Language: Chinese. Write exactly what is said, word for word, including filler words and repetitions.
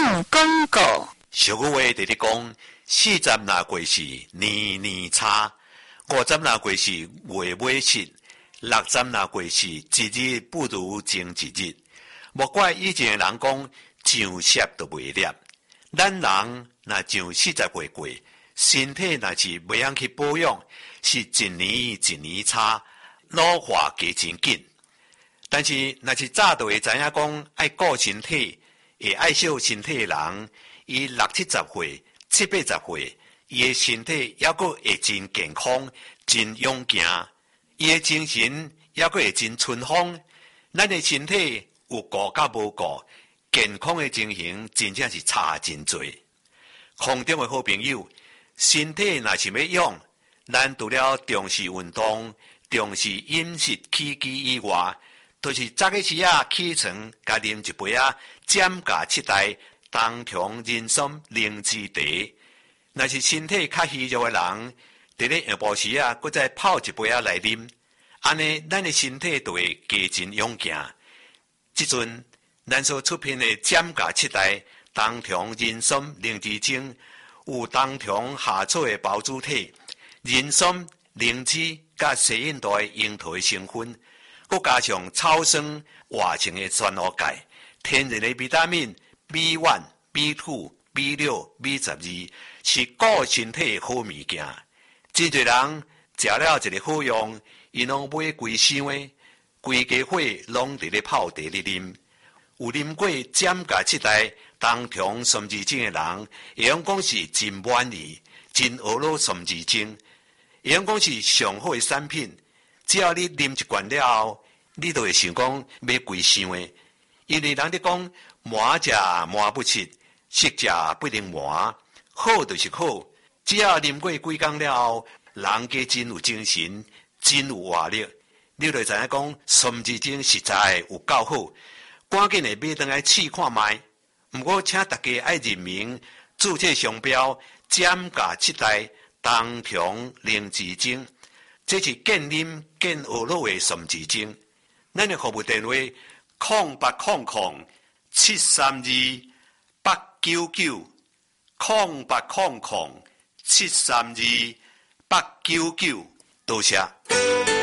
上广告。 俗语话直直讲，四十那过是年年差，五十那过是月尾失，六十那过是一日不如前一日。莫怪以前的人讲上舌都袂念，咱人若上四十岁过，身体若是袂晓去保养，是一年一年差，老化加真紧。但是若是早就会知影讲爱顾身体，会爱惜身体的人，伊六七十岁、七八十岁，伊的身体还阁会真健康、真勇健，伊的精神还阁会真春风。咱的身体有顾甲无顾，健康的情形真正是差真多。空中的好朋友，身体若是要养，咱除了重视运动、重视饮食起居以外，就是早起时啊起床，加啉一杯啊减价七代冬虫人参灵芝茶。若是身体较虚弱的人，伫咧下晡时啊，搁再泡一杯啊来啉，安尼咱的身体就会加真勇健。即阵咱所出品的减价七代冬虫人参灵芝精，有冬虫夏草的包主体、人参、灵芝甲西印度的樱桃的成分。佮加上草酸活性的酸脯钙，天然的维他命 B 一、B 二、B 六、B 十二，是顾身体的好物件。真侪人食了一个好用，伊拢买规箱的，规家伙拢伫咧泡茶咧啉。有啉过减价七代冬虫参枝精的人，会用讲是真满意，真学老参枝精，会用讲是上好的产品。只要你啉一罐了后，你就会想讲买规箱的，因为人哋讲满食满不切，食食不能满，好就是好。只要啉过几工了后，人家真有精神，真有活力，你就知影讲参枝精实在有够好，赶紧的买回来试看卖。不过请大家爱认明注册商标减价七代冬虫灵芝精。这是健啉健学老的参枝精，咱的服务电话：空八空空七三二八九九，空八空空七三二八九九，多谢。